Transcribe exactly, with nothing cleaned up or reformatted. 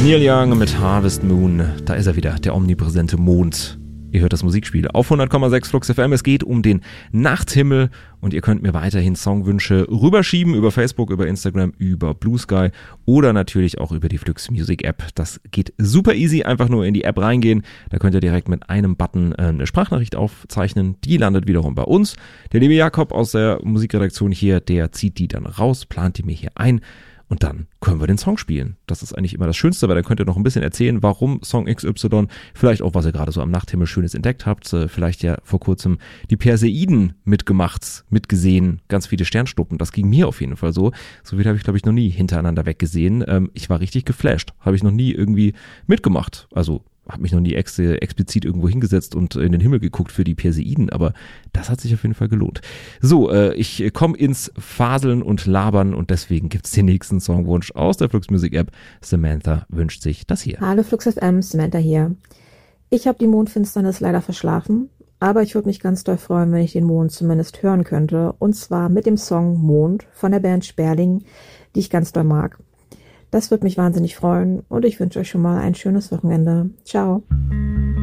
Neil Young mit Harvest Moon. Da ist er wieder, der omnipräsente Mond. Ihr hört das Musikspiel auf hundert Komma sechs Flux F M. Es geht um den Nachthimmel und ihr könnt mir weiterhin Songwünsche rüberschieben über Facebook, über Instagram, über Blue Sky oder natürlich auch über die Flux Music App. Das geht super easy, einfach nur in die App reingehen. Da könnt ihr direkt mit einem Button eine Sprachnachricht aufzeichnen. Die landet wiederum bei uns. Der liebe Jakob aus der Musikredaktion hier, der zieht die dann raus, plant die mir hier ein. Und dann können wir den Song spielen. Das ist eigentlich immer das Schönste, weil dann könnt ihr noch ein bisschen erzählen, warum Song X Y, vielleicht auch, was ihr gerade so am Nachthimmel Schönes entdeckt habt, vielleicht ja vor kurzem die Perseiden mitgemacht, mitgesehen, ganz viele Sternschnuppen, das ging mir auf jeden Fall so. So viel habe ich, glaube ich, noch nie hintereinander weggesehen. Ich war richtig geflasht, habe ich noch nie irgendwie mitgemacht, also habe mich noch nie ex- explizit irgendwo hingesetzt und in den Himmel geguckt für die Perseiden, aber das hat sich auf jeden Fall gelohnt. So, äh, ich komme ins Faseln und Labern und deswegen gibt's den nächsten Songwunsch aus der Flux Music App. Samantha wünscht sich das hier. Hallo Flux F M, Samantha hier. Ich habe die Mondfinsternis leider verschlafen, aber ich würde mich ganz doll freuen, wenn ich den Mond zumindest hören könnte, und zwar mit dem Song Mond von der Band Sperling, die ich ganz doll mag. Das würde mich wahnsinnig freuen und ich wünsche euch schon mal ein schönes Wochenende. Ciao.